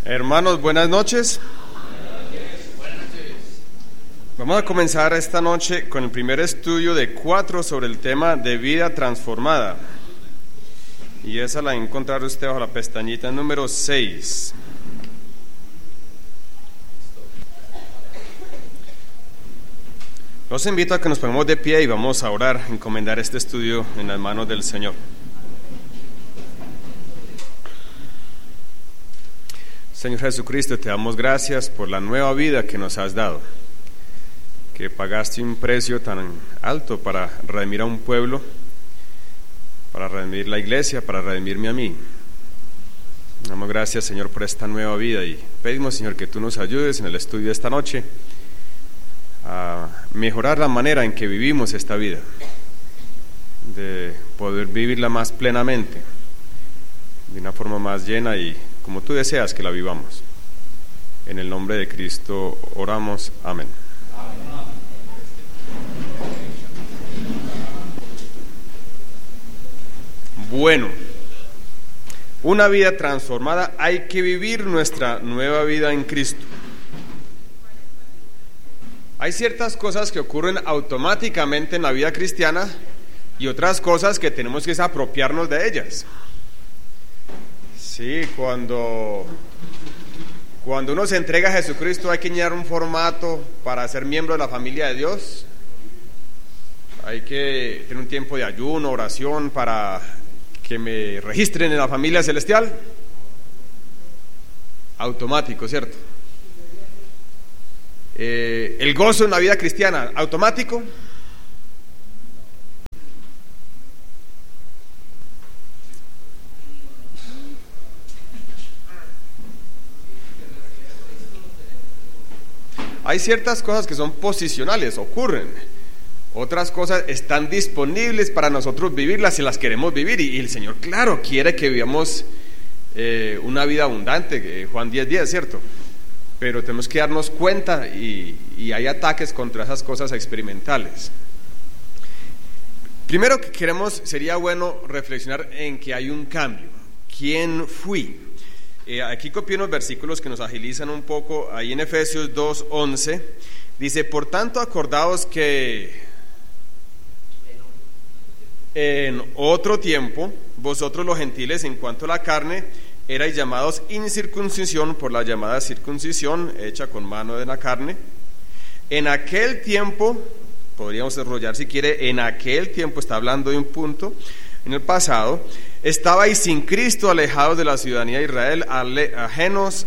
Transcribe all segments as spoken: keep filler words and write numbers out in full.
Hermanos, buenas noches. Buenas noches. Vamos a comenzar esta noche con el primer estudio de cuatro sobre el tema de vida transformada. Y esa la encontrará usted bajo la pestañita número seis. Los invito a que nos pongamos de pie y vamos a orar, encomendar este estudio en las manos del Señor. Señor Jesucristo, te damos gracias por la nueva vida que nos has dado, que pagaste un precio tan alto para redimir a un pueblo, para redimir la iglesia, para redimirme a mí. Damos gracias, Señor, por esta nueva vida y pedimos, Señor, que tú nos ayudes en el estudio de esta noche a mejorar la manera en que vivimos esta vida, de poder vivirla más plenamente, de una forma más llena y como tú deseas que la vivamos. En el nombre de Cristo oramos. Amén. Bueno, una vida transformada, hay que vivir nuestra nueva vida en Cristo. Hay ciertas cosas que ocurren automáticamente en la vida cristiana y otras cosas que tenemos que apropiarnos de ellas. Sí, cuando, cuando uno se entrega a Jesucristo hay que llenar un formato para ser miembro de la familia de Dios. Hay que tener un tiempo de ayuno, oración para que me registren en la familia celestial. Automático, ¿cierto? Eh, el gozo en la vida cristiana, automático. Hay ciertas cosas que son posicionales, ocurren. Otras cosas están disponibles para nosotros vivirlas si las queremos vivir. Y, y el Señor, claro, quiere que vivamos eh, una vida abundante, eh, Juan diez diez, ¿cierto? Pero tenemos que darnos cuenta y, y hay ataques contra esas cosas experimentales. Primero que queremos, sería bueno reflexionar en que hay un cambio. ¿Quién fui? Eh, aquí copié unos versículos que nos agilizan un poco. Ahí en Efesios dos once dice: por tanto acordaos que en otro tiempo vosotros los gentiles en cuanto a la carne erais llamados incircuncisión por la llamada circuncisión hecha con mano de la carne. En aquel tiempo, podríamos desarrollar si quiere, en aquel tiempo está hablando de un punto en el pasado, estabais sin Cristo, alejados de la ciudadanía de Israel, ale, ajenos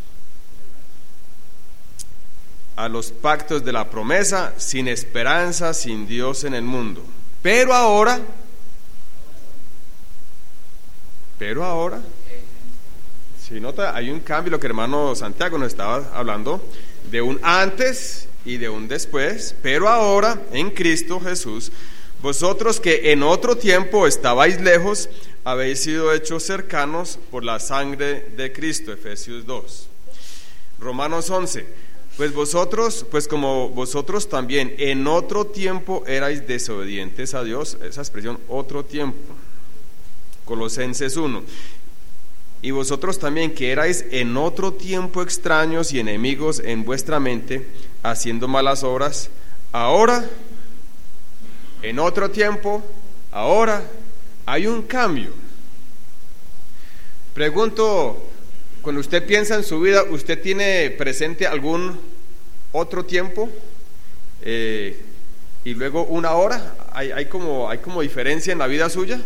a los pactos de la promesa, sin esperanza, sin Dios en el mundo. Pero ahora, pero ahora, si nota, hay un cambio, lo que hermano Santiago nos estaba hablando, de un antes y de un después. Pero ahora, en Cristo Jesús, vosotros que en otro tiempo estabais lejos, habéis sido hechos cercanos por la sangre de Cristo. Efesios dos. Romanos once. Pues vosotros, pues como vosotros también en otro tiempo erais desobedientes a Dios, esa expresión otro tiempo. Colosenses uno. Y vosotros también que erais en otro tiempo extraños y enemigos en vuestra mente, haciendo malas obras, ahora, en otro tiempo, ahora, hay un cambio. Pregunto, cuando usted piensa en su vida, ¿usted tiene presente algún otro tiempo? Eh, y luego una hora, ¿hay, hay, como, ¿hay como diferencia en la vida suya?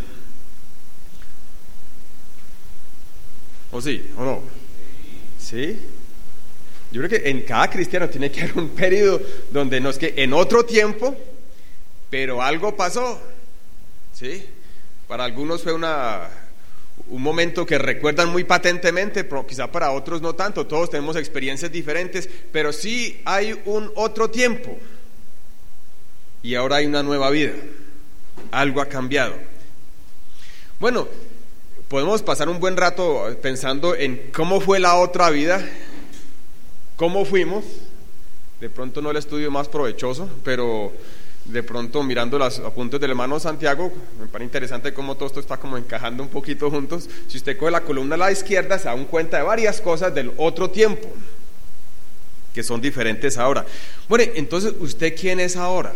¿O sí? ¿O no? ¿Sí? Yo creo que en cada cristiano tiene que haber un periodo donde no es que en otro tiempo, pero algo pasó, ¿sí? Para algunos fue una, un momento que recuerdan muy patentemente, pero quizá para otros no tanto. Todos tenemos experiencias diferentes, pero sí hay un otro tiempo. Y ahora hay una nueva vida. Algo ha cambiado. Bueno, podemos pasar un buen rato pensando en cómo fue la otra vida, cómo fuimos. De pronto no el estudio más provechoso, pero de pronto mirando los apuntes del hermano Santiago, me parece interesante cómo todo esto está como encajando un poquito juntos. Si usted coge la columna a la izquierda, se da cuenta de varias cosas del otro tiempo, que son diferentes ahora. Bueno, entonces, ¿usted quién es ahora?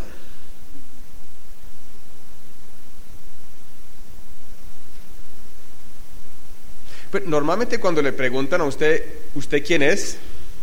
Pues, normalmente cuando le preguntan a usted, ¿usted quién es?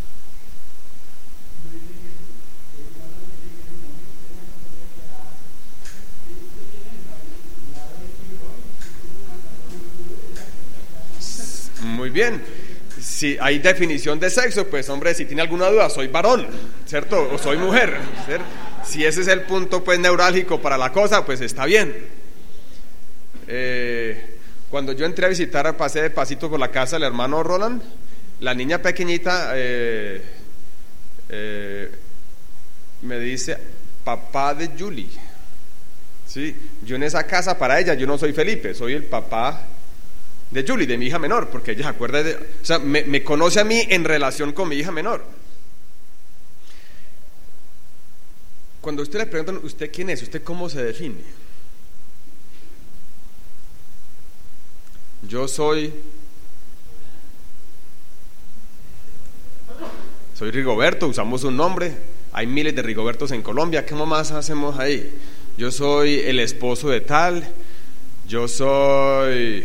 Muy bien. Si hay definición de sexo, pues hombre, si tiene alguna duda, soy varón, ¿cierto? O soy mujer, ¿cierto? Si ese es el punto pues neurálgico para la cosa, pues está bien. Eh, cuando yo entré a visitar, pasé de pasito por la casa del hermano Roland, la niña pequeñita eh, eh, me dice, papá de Julie. Sí, yo en esa casa para ella, yo no soy Felipe, soy el papá de Julie, de mi hija menor, porque ella se acuerda de, o sea, me, me conoce a mí en relación con mi hija menor. Cuando usted le preguntan, ¿usted quién es? ¿Usted cómo se define? Yo soy soy Rigoberto, usamos un nombre, hay miles de Rigobertos en Colombia, ¿qué más hacemos ahí? Yo soy el esposo de tal, yo soy...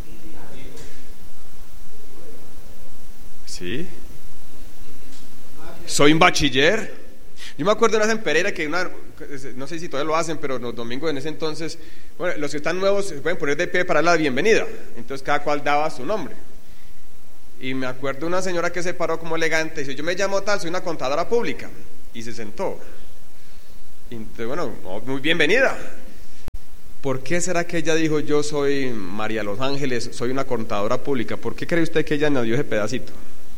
¿Sí? Soy un bachiller. Yo me acuerdo de una vez en Pereira que una, no sé si todavía lo hacen, pero los domingos en ese entonces, bueno, los que están nuevos se pueden poner de pie para dar la bienvenida. Entonces cada cual daba su nombre. Y me acuerdo de una señora que se paró como elegante y dice, yo me llamo tal, soy una contadora pública. Y se sentó. Y entonces, bueno, muy bienvenida. ¿Por qué será que ella dijo, yo soy María Los Ángeles, soy una contadora pública? ¿Por qué cree usted que ella añadió ese pedacito?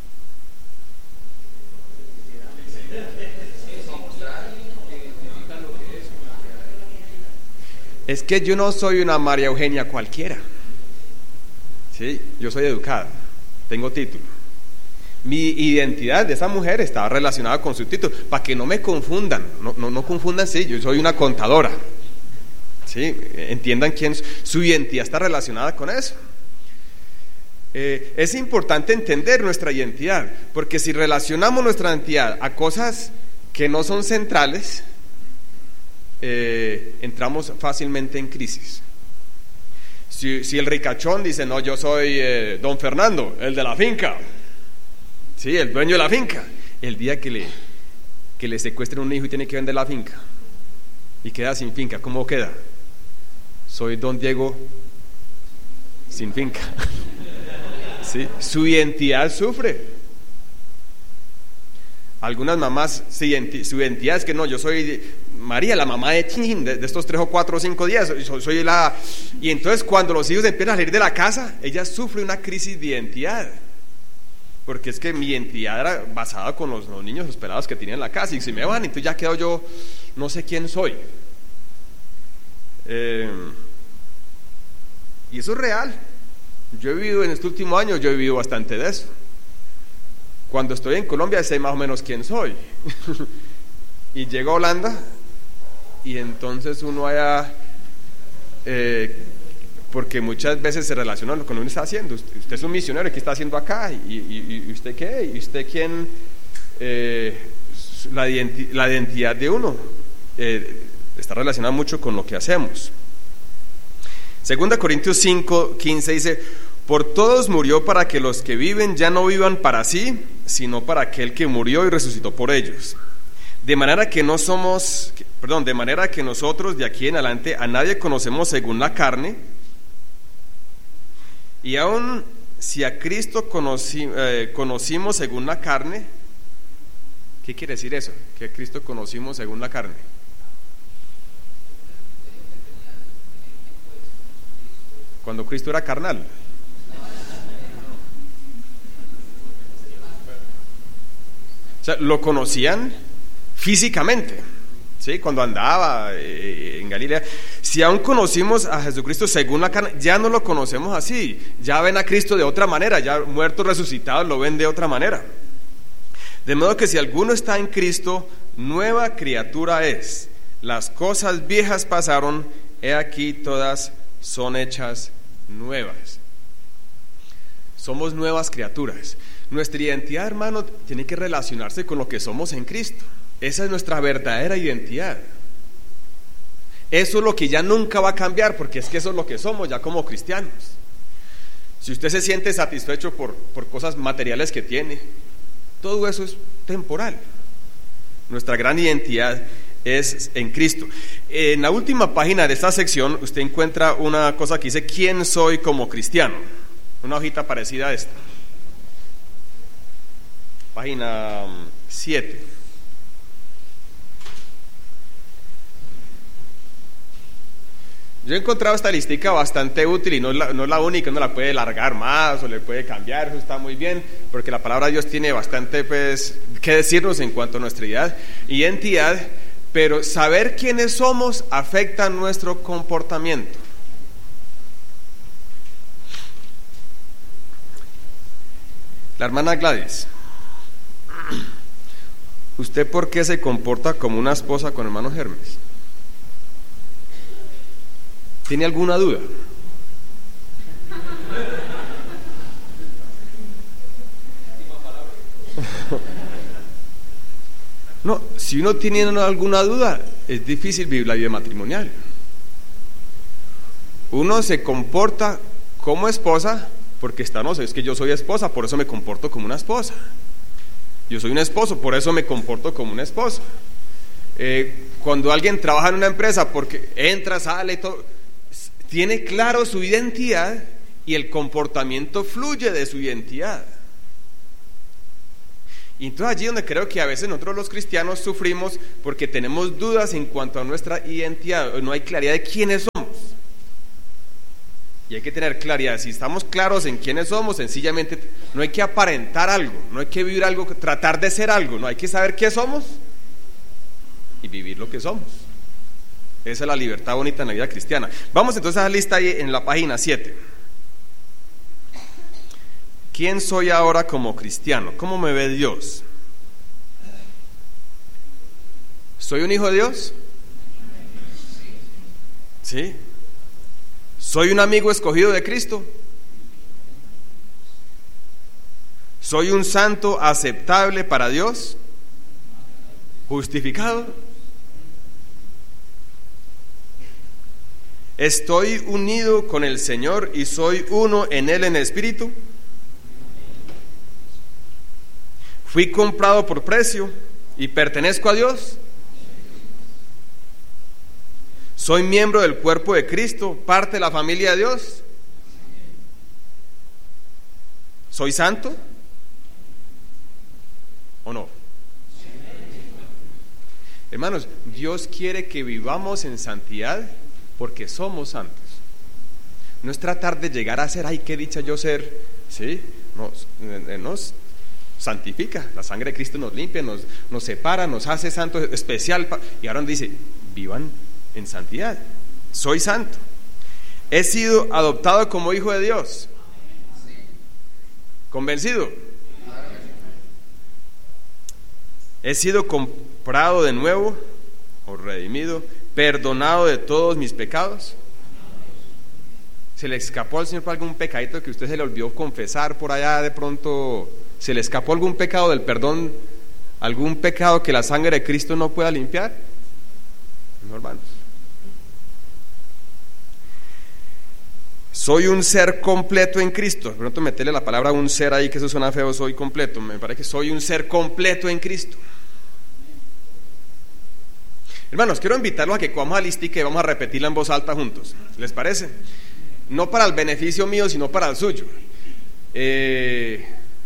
Es que yo no soy una María Eugenia cualquiera. Sí, yo soy educada, tengo título. Mi identidad de esa mujer está relacionada con su título, para que no me confundan, no, no, no confundan, sí, yo soy una contadora. Sí, entiendan quién, su identidad está relacionada con eso. Eh, es importante entender nuestra identidad, porque si relacionamos nuestra identidad a cosas que no son centrales, Eh, entramos fácilmente en crisis. Si, si el ricachón dice, no, yo soy eh, don Fernando, el de la finca, sí, el dueño de la finca, el día que le, que le secuestren un hijo y tiene que vender la finca y queda sin finca, ¿cómo queda? Soy don Diego sin finca. ¿Sí? Su identidad sufre. Algunas mamás, su identidad es que no, yo soy María, la mamá de Chin, de, de estos tres o cuatro o cinco días, soy, soy la... Y entonces cuando los hijos empiezan a salir de la casa, ella sufre una crisis de identidad, porque es que mi identidad era basada con los, los niños esperados que tenía en la casa, y si me van, entonces ya quedo yo, no sé quién soy. Eh, y eso es real. Yo he vivido en este último año, yo he vivido bastante de eso. Cuando estoy en Colombia sé más o menos quién soy. Y llego a Holanda y entonces uno haya eh, porque muchas veces se relaciona con lo que uno está haciendo. Usted, usted es un misionero, ¿qué está haciendo acá? ¿Y, y, y usted qué? ¿Y usted quién? Eh, la, identi- la identidad de uno eh, está relacionada mucho con lo que hacemos. Segunda Corintios cinco, quince dice: por todos murió para que los que viven ya no vivan para sí, sino para aquel que murió y resucitó por ellos. De manera que no somos, perdón, de manera que nosotros de aquí en adelante a nadie conocemos según la carne, y aun si a Cristo conocí, eh, conocimos según la carne, ¿qué quiere decir eso? Que a Cristo conocimos según la carne. Cuando Cristo era carnal. O sea, lo conocían físicamente, ¿sí? Cuando andaba eh, en Galilea. Si aún conocimos a Jesucristo según la carne, ya no lo conocemos así. Ya ven a Cristo de otra manera, ya muerto, resucitado, lo ven de otra manera. De modo que si alguno está en Cristo, nueva criatura es. las cosas viejas pasaron, he aquí todas son hechas nuevas. Somos nuevas criaturas. Nuestra identidad, hermano, tiene que relacionarse con lo que somos en Cristo. Esa es nuestra verdadera identidad. Eso es lo que ya nunca va a cambiar, porque es que eso es lo que somos ya como cristianos. Si usted se siente satisfecho por, por cosas materiales que tiene, todo eso es temporal. Nuestra gran identidad es en Cristo. En la última página de esta sección usted encuentra una cosa que dice ¿quién soy como cristiano? Una hojita parecida a esta. Página siete. Yo he encontrado esta listica bastante útil y no es, la, no es la única, uno la puede largar más o le puede cambiar, eso está muy bien, porque la palabra de Dios tiene bastante pues que decirnos en cuanto a nuestra identidad, identidad, pero saber quiénes somos afecta nuestro comportamiento. La hermana Gladys, ¿usted por qué se comporta como una esposa con hermano Hermes? ¿Tiene alguna duda? No, si uno tiene alguna duda, es difícil vivir la vida matrimonial. Uno se comporta como esposa porque está, no sé, es que yo soy esposa, por eso me comporto como una esposa. Yo soy un esposo, por eso me comporto como un esposo. Eh, cuando alguien trabaja en una empresa, porque entra, sale, todo, tiene claro su identidad y el comportamiento fluye de su identidad. Y entonces allí donde creo que a veces nosotros los cristianos sufrimos porque tenemos dudas en cuanto a nuestra identidad, no hay claridad de quiénes somos. Y hay que tener claridad, si estamos claros en quiénes somos, sencillamente no hay que aparentar algo, no hay que vivir algo, tratar de ser algo, no hay que saber qué somos y vivir lo que somos. Esa es la libertad bonita en la vida cristiana. Vamos entonces a la lista ahí en la página siete. ¿Quién soy ahora como cristiano? ¿Cómo me ve Dios? ¿Soy un hijo de Dios? ¿Sí? ¿Soy un amigo escogido de Cristo? ¿Soy un santo aceptable para Dios? ¿Justificado? ¿Estoy unido con el Señor y soy uno en Él en espíritu? ¿Fui comprado por precio y pertenezco a Dios? ¿Soy miembro del cuerpo de Cristo, parte de la familia de Dios? ¿Soy santo? ¿O no? Hermanos, Dios quiere que vivamos en santidad porque somos santos. No es tratar de llegar a ser, ay, qué dicha yo ser, ¿sí? Nos, nos santifica, la sangre de Cristo nos limpia, nos, nos separa, nos hace santos especial, y ahora nos dice, vivan en santidad. Soy santo. He sido adoptado como hijo de Dios. ¿Convencido? He sido comprado de nuevo o redimido, perdonado de todos mis pecados. ¿Se le escapó al Señor por algún pecadito que usted se le olvidó confesar por allá de pronto? ¿Se le escapó algún pecado del perdón? ¿Algún pecado que la sangre de Cristo no pueda limpiar? No, hermanos. Soy un ser completo en Cristo. De pronto meterle la palabra un ser ahí, que eso suena feo, soy completo. Me parece que soy un ser completo en Cristo. Hermanos, quiero invitarlos a que comamos a listica y vamos a repetirla en voz alta juntos. ¿Les parece? No para el beneficio mío, sino para el suyo. Eh,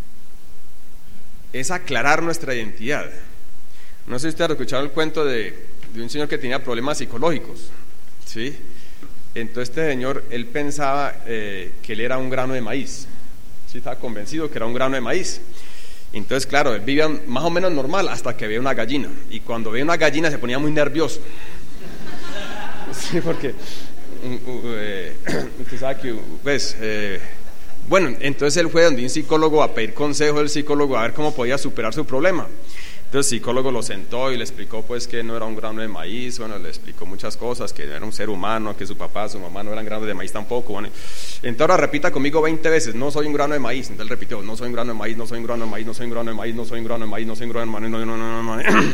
es aclarar nuestra identidad. No sé si ustedes han escuchado el cuento de, de un señor que tenía problemas psicológicos, ¿sí? Entonces este señor, él pensaba eh, que él era un grano de maíz, ¿sí? Estaba convencido que era un grano de maíz. Entonces, claro, él vivía más o menos normal hasta que veía una gallina. Y cuando veía una gallina se ponía muy nervioso. Sí, porque eh, usted sabe que, pues, eh, bueno, entonces él fue donde un psicólogo a pedir consejo del psicólogo a ver cómo podía superar su problema. Entonces el psicólogo lo sentó y le explicó pues que no era un grano de maíz, bueno, le explicó muchas cosas, que era un ser humano, que su papá, su mamá no eran granos de maíz tampoco. Bueno, entonces ahora repita conmigo veinte veces, no soy un grano de maíz. Entonces él repitió, no soy un grano de maíz, no soy un grano de maíz, no soy un grano de maíz, no soy un grano de maíz, no soy un grano de maíz, no, no, no, no, no.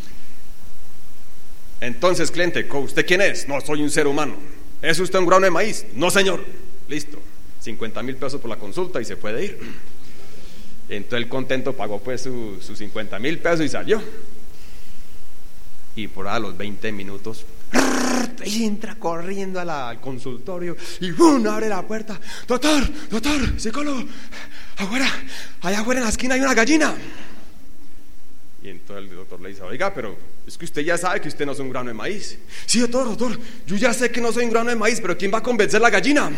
Entonces, cliente, ¿usted quién es? No, soy un ser humano. ¿Es usted un grano de maíz? No, señor. Listo, cincuenta mil pesos por la consulta y se puede ir. Entonces el contento pagó pues sus su cincuenta mil pesos y salió. Y por a los veinte minutos entra corriendo a la, al consultorio y ¡bum! Abre la puerta. Doctor, doctor, psicólogo, afuera, allá afuera en la esquina hay una gallina. Y entonces el doctor le dice, oiga, pero es que usted ya sabe que usted no es un grano de maíz. Sí, doctor, doctor, yo ya sé que no soy un grano de maíz, pero ¿quién va a convencer a la gallina?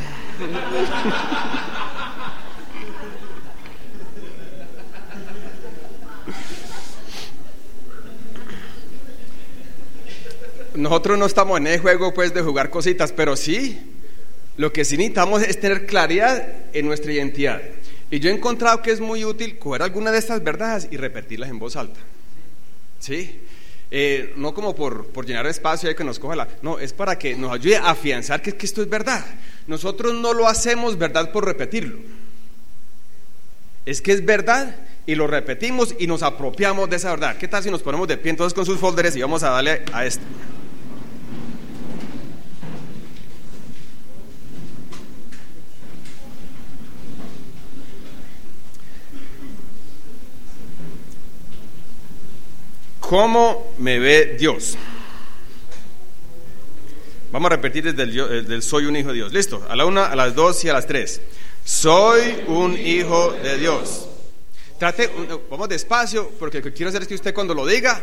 Nosotros no estamos en el juego pues de jugar cositas, pero sí, lo que sí necesitamos es tener claridad en nuestra identidad. Y yo he encontrado que es muy útil coger alguna de estas verdades y repetirlas en voz alta. ¿Sí? Eh, no como por, por llenar espacio y que nos coja la... No, es para que nos ayude a afianzar que, que esto es verdad. Nosotros no lo hacemos verdad por repetirlo. Es que es verdad y lo repetimos y nos apropiamos de esa verdad. ¿Qué tal si nos ponemos de pie entonces con sus folders y vamos a darle a esto? ¿Cómo me ve Dios? Vamos a repetir desde el, desde el soy un hijo de Dios. Listo, a la una, a las dos y a las tres. Soy un hijo de Dios. Trate, vamos despacio, porque lo que quiero hacer es que usted cuando lo diga,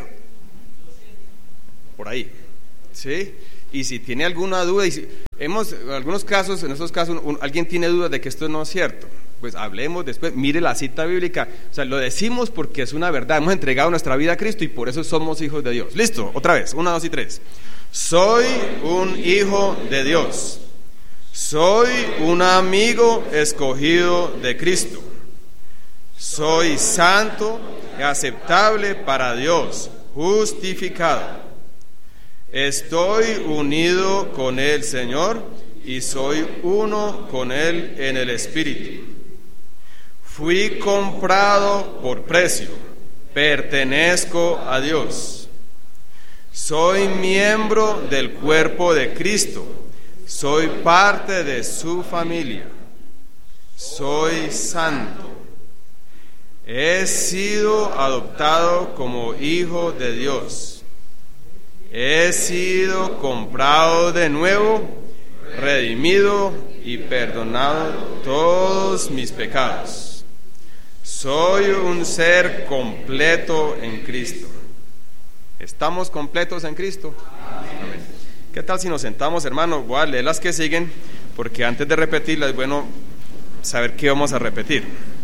por ahí, ¿sí? Y si tiene alguna duda, y si, hemos, en algunos casos, en estos casos, un, alguien tiene dudas de que esto no es cierto, pues hablemos después, mire la cita bíblica, o sea, lo decimos porque es una verdad, hemos entregado nuestra vida a Cristo y por eso somos hijos de Dios. Listo, otra vez, una, dos y tres. Soy un hijo de Dios, soy un amigo escogido de Cristo, soy santo y aceptable para Dios, justificado. Estoy unido con el Señor y soy uno con Él en el Espíritu. Fui comprado por precio, pertenezco a Dios. Soy miembro del cuerpo de Cristo, soy parte de su familia. Soy santo. He sido adoptado como hijo de Dios. He sido comprado de nuevo, redimido y perdonado todos mis pecados. Soy un ser completo en Cristo. ¿Estamos completos en Cristo? Amén. ¿Qué tal si nos sentamos, hermanos? Voy a leer las que siguen, porque antes de repetirlas es bueno saber qué vamos a repetir.